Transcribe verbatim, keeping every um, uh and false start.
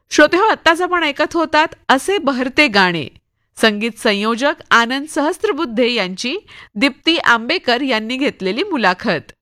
श्रोते हो, आत्ताच आपण ऐकत होतात असे बहरते गाणे. संगीत संयोजक आनंद सहस्त्रबुद्धे यांची दीप्ती आंबेकर यांनी घेतलेली मुलाखत.